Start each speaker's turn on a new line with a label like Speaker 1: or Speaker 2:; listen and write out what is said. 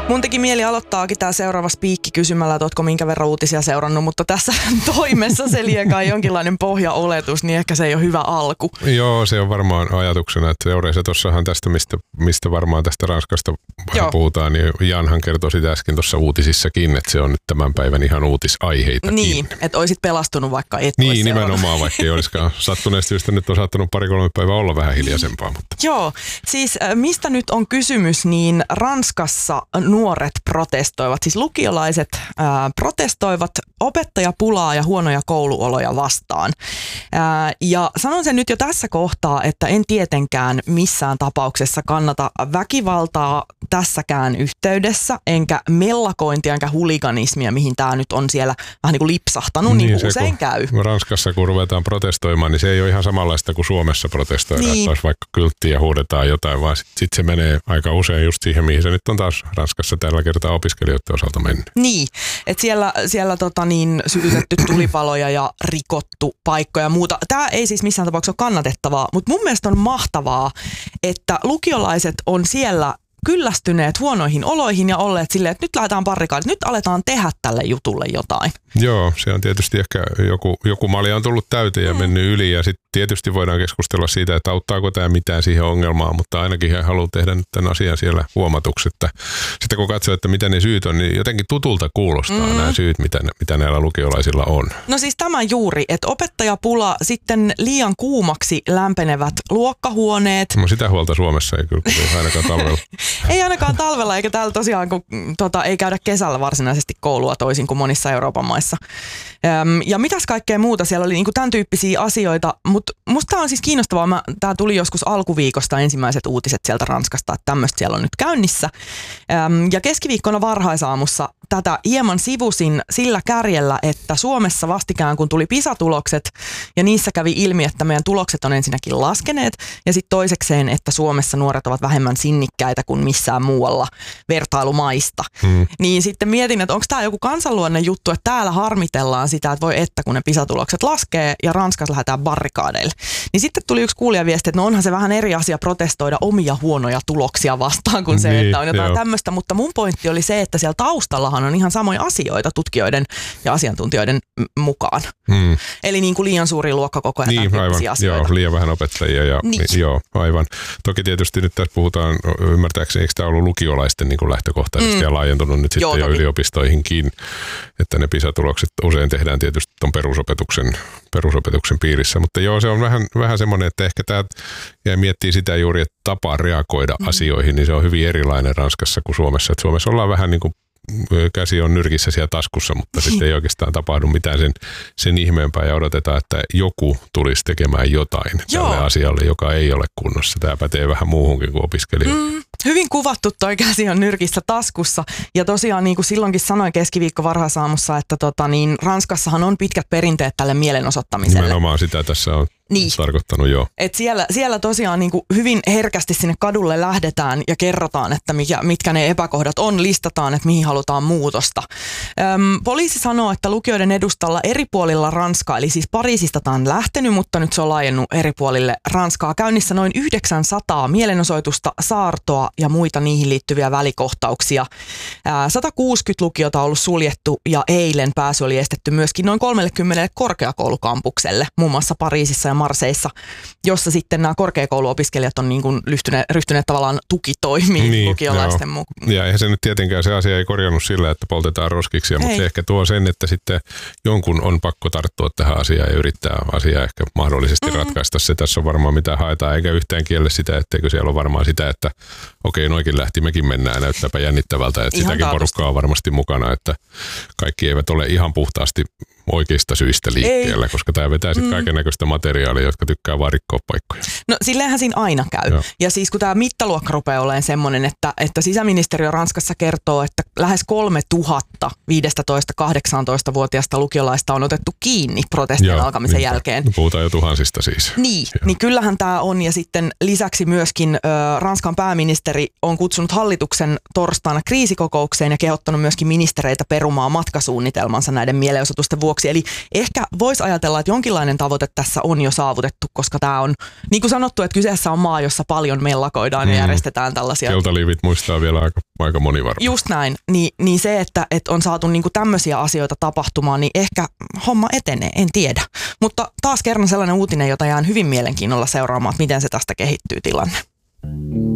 Speaker 1: Mun teki mieli aloittaakin tää seuraava spiikki kysymällä, että ootko minkä verran uutisia seurannut, mutta tässä toimessa se liekaa jonkinlainen pohjaoletus, niin ehkä se ei ole hyvä alku.
Speaker 2: Joo, se on varmaan ajatuksena, että seuraisi tuossahan tästä, mistä varmaan tästä Ranskasta puhutaan, niin Janhan kertoi sitä äsken tuossa uutisissakin, että se on nyt tämän päivän ihan uutisaiheitakin.
Speaker 1: Niin, että olisit pelastunut vaikka et
Speaker 2: Niin, nimenomaan, vaikka ei olisikaan sattuneesta syystä nyt on saattanut 2-3 päivää olla vähän hiljaisempaa. Mutta.
Speaker 1: Joo, siis mistä nyt on kysymys, niin Ranskassa nuoret protestoivat, siis lukiolaiset protestoivat opettajapulaa ja huonoja kouluoloja vastaan. Ja sanon sen nyt jo tässä kohtaa, että en tietenkään missään tapauksessa kannata väkivaltaa tässäkään yhteydessä, enkä mellakointia, enkä huliganismia, mihin tämä nyt on siellä vähän niin kuin lipsahtanut, niin kuin usein käy.
Speaker 2: Ranskassa kun ruvetaan protestoimaan, niin se ei ole ihan samanlaista kuin Suomessa protestoidaan, niin. Että vaikka kylttiin ja huudetaan jotain, vaan sitten se menee aika usein just siihen, mihin se nyt on taas Ranskassa tällä kertaa opiskelijoiden osalta mennyt.
Speaker 1: Niin, että siellä sytytetty tulipaloja ja rikottu paikkoja ja muuta. Tämä ei siis missään tapauksessa ole kannatettavaa, mutta mun mielestä on mahtavaa, että lukiolaiset on siellä kyllästyneet huonoihin oloihin ja olleet silleen, että nyt lähdetään barrikaadille, nyt aletaan tehdä tälle jutulle jotain.
Speaker 2: Joo, se on tietysti ehkä joku malja on tullut täyteen ja mennyt yli ja sitten tietysti voidaan keskustella siitä, että auttaako tämä mitään siihen ongelmaan, mutta ainakin he haluaa tehdä nyt tämän asian siellä huomatuksi, että sitten kun katsoo, että mitä ne syyt on, niin jotenkin tutulta kuulostaa nämä syyt, mitä näillä lukiolaisilla on.
Speaker 1: No siis tämä juuri, että opettajapula, sitten liian kuumaksi lämpenevät luokkahuoneet.
Speaker 2: No sitä huolta Suomessa ei kyllä ainakaan talvella.
Speaker 1: Ei ainakaan talvella, eikä täällä tosiaan, kun ei käydä kesällä varsinaisesti koulua toisin kuin monissa Euroopan maissa. Ja mitäs kaikkea muuta, siellä oli niin kuin tämän tyyppisiä asioita, mutta musta tämä on siis kiinnostavaa. Tämä tuli joskus alkuviikosta ensimmäiset uutiset sieltä Ranskasta, että tämmöistä siellä on nyt käynnissä. Ja keskiviikkona varhaisaamussa tätä hieman sivusin sillä kärjellä, että Suomessa vastikään kun tuli PISA-tulokset ja niissä kävi ilmi, että meidän tulokset on ensinnäkin laskeneet ja sitten toisekseen, että Suomessa nuoret ovat vähemmän sinnikkäitä kuin missään muualla vertailumaista. Niin sitten mietin, että onko tämä joku kansanluonne juttu, että täällä harmitellaan sitä, että voi että kun ne PISA-tulokset laskee ja Ranskassa lähdetään barrikaadeille. Niin sitten tuli yksi kuulijaviesti, että no onhan se vähän eri asia protestoida omia huonoja tuloksia vastaan kuin se, että on jotain tämmöistä, mutta mun pointti oli se, että siellä taustallahan on ihan samoja asioita tutkijoiden ja asiantuntijoiden mukaan. Eli niin kuin liian suuri luokkakoko ja
Speaker 2: niin, aivan, asioita. Joo, liian vähän opettajia ja joo, aivan. Toki tietysti nyt tässä puhutaan, ymmärtääkseni, eikö tämä ollut lukiolaisten niin kuin lähtökohtaisesti ja laajentunut nyt sitten jo yliopistoihinkin, että ne PISA-tulokset usein tehdään tietysti tuon perusopetuksen piirissä, mutta joo, se on vähän semmoinen, että ehkä tämä ja miettii sitä juuri, että tapa reagoida asioihin, niin se on hyvin erilainen Ranskassa kuin Suomessa. Että Suomessa ollaan vähän niin kuin käsi on nyrkissä siellä taskussa, mutta sitten ei oikeastaan tapahdu mitään sen ihmeempää ja odotetaan, että joku tulisi tekemään jotain tälle asialle, joka ei ole kunnossa. Tämä pätee vähän muuhunkin kuin opiskelijoihin.
Speaker 1: Hyvin kuvattu toi käsi on nyrkissä taskussa ja tosiaan niin kuin silloinkin sanoin keskiviikko varhaisaamussa, että Ranskassahan on pitkät perinteet tälle mielenosoittamiselle.
Speaker 2: Nimenomaan sitä tässä on tarkoittanut jo.
Speaker 1: Et siellä tosiaan niin kuin hyvin herkästi sinne kadulle lähdetään ja kerrotaan, että mitkä ne epäkohdat on, listataan, että mihin halutaan muutosta. Poliisi sanoo, että lukioiden edustalla eri puolilla Ranskaa, eli siis Pariisista tämä on lähtenyt, mutta nyt se on laajennut eri puolille Ranskaa. Käynnissä noin 900 mielenosoitusta, saartoa ja muita niihin liittyviä välikohtauksia. 160 lukiota on ollut suljettu ja eilen pääsy oli estetty myöskin noin 30 korkeakoulukampukselle, muun muassa Pariisissa ja Marseissa, jossa sitten nämä korkeakouluopiskelijat on niin kuin ryhtyneet tavallaan tukitoimiin lukiolaisten mukaan.
Speaker 2: Ja eihän se nyt tietenkään se asia ei korjannut sillä, että poltetaan roskiksi, mutta se ehkä tuo sen, että sitten jonkun on pakko tarttua tähän asiaan ja yrittää asiaa ehkä mahdollisesti ratkaista. Se tässä on varmaan mitä haetaan, eikä yhtään kielle sitä, etteikö siellä ole varmaan sitä, että okei, noikin lähti, mekin mennään, näyttääpä jännittävältä, että ihan sitäkin porukkaa on varmasti mukana, että kaikki eivät ole ihan puhtaasti oikeista syistä liikkeellä, koska tämä vetää sitten kaikennäköistä materiaalia, jotka tykkää vaan rikkoa paikkoja. No
Speaker 1: silleenhän siinä aina käy. Joo. Ja siis kun tämä mittaluokka rupeaa olemaan semmoinen, että sisäministeriö Ranskassa kertoo, että lähes 3000 15-18-vuotiaista lukiolaista on otettu kiinni protestien alkamisen jälkeen.
Speaker 2: Puhutaan jo tuhansista siis.
Speaker 1: Niin kyllähän tämä on. Ja sitten lisäksi myöskin Ranskan pääministeri on kutsunut hallituksen torstaina kriisikokoukseen ja kehottanut myöskin ministereitä perumaan matkasuunnitelmansa näiden mielenosoitusten vuoksi. vuoksi. Eli ehkä voisi ajatella, että jonkinlainen tavoite tässä on jo saavutettu, koska tämä on, niin kuin sanottu, että kyseessä on maa, jossa paljon mellakoidaan ja järjestetään tällaisia.
Speaker 2: Keltaliivit muistaa vielä aika moni varmaan.
Speaker 1: Just näin. Niin se, että on saatu niin kuin tämmöisiä asioita tapahtumaan, niin ehkä homma etenee, en tiedä. Mutta taas kerran sellainen uutinen, jota jään hyvin mielenkiinnolla seuraamaan, että miten se tästä kehittyy tilanne.